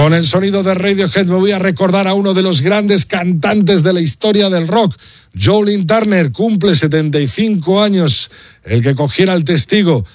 Con el sonido de Radiohead me voy a recordar a uno de los grandes cantantes de la historia del rock. Joe Lynn Turner cumple 75 años. El que cogiera el testigo